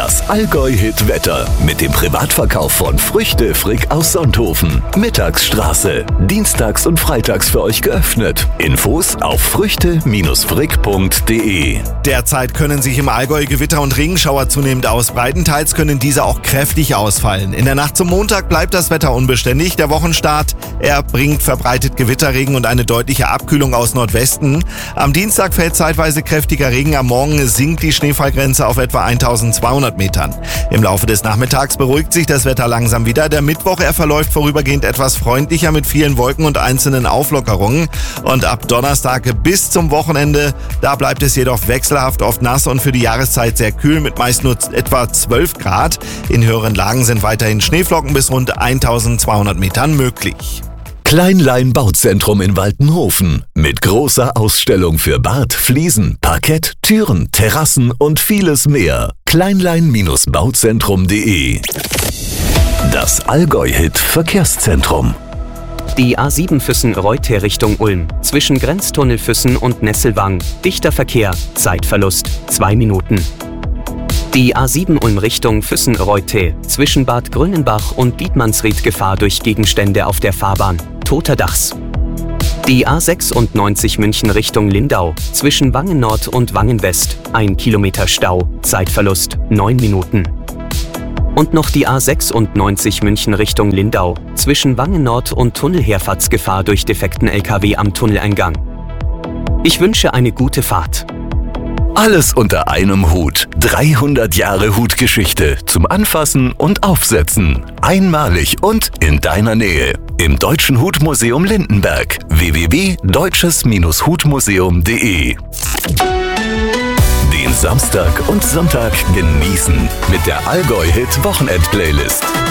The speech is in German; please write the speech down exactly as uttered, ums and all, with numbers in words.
Das Allgäu-Hit-Wetter mit dem Privatverkauf von Früchte Frick aus Sonthofen. Mittagsstraße. Dienstags und freitags für euch geöffnet. Infos auf früchte frick punkt de. Derzeit können sich im Allgäu Gewitter und Regenschauer zunehmend ausbreiten. Teils können diese auch kräftig ausfallen. In der Nacht zum Montag bleibt das Wetter unbeständig. Der Wochenstart, er bringt verbreitet Gewitterregen und eine deutliche Abkühlung aus Nordwesten. Am Dienstag fällt zeitweise kräftiger Regen. Am Morgen sinkt die Schneefallgrenze auf etwa eintausendzweihundert Metern. Im Laufe des Nachmittags beruhigt sich das Wetter langsam wieder. Der Mittwoch, er verläuft vorübergehend etwas freundlicher mit vielen Wolken und einzelnen Auflockerungen. Und ab Donnerstag bis zum Wochenende, da bleibt es jedoch wechselhaft oft nass und für die Jahreszeit sehr kühl mit meist nur etwa zwölf Grad. In höheren Lagen sind weiterhin Schneeflocken bis rund eintausendzweihundert Metern möglich. Kleinlein Bauzentrum in Waltenhofen mit großer Ausstellung für Bad, Fliesen, Parkett, Türen, Terrassen und vieles mehr. Kleinlein Bauzentrum punkt de. Das Allgäu-Hit Verkehrszentrum. Die A sieben Füssen-Reute Richtung Ulm. Zwischen Grenztunnel Füssen und Nesselwang. Dichter Verkehr. Zeitverlust. Zwei Minuten. Die A sieben Ulm Richtung Füssen-Reute. Zwischen Bad Grönenbach und Dietmannsried Gefahr durch Gegenstände auf der Fahrbahn. Toter Dachs. Die A sechsundneunzig München Richtung Lindau. Zwischen Wangen Nord und Wangen West. Ein Kilometer Stau. Zeitverlust. Neun Minuten. Und noch die A sechsundneunzig München Richtung Lindau. Zwischen Wangen Nord und Tunnelherfahrtsgefahr durch defekten L K W am Tunneleingang. Ich wünsche eine gute Fahrt. Alles unter einem Hut. dreihundert Jahre Hutgeschichte zum Anfassen und Aufsetzen. Einmalig und in deiner Nähe. Im Deutschen Hutmuseum Lindenberg. w w w punkt deutsches hutmuseum punkt de. Den Samstag und Sonntag genießen mit der Allgäu-Hit Wochenend-Playlist.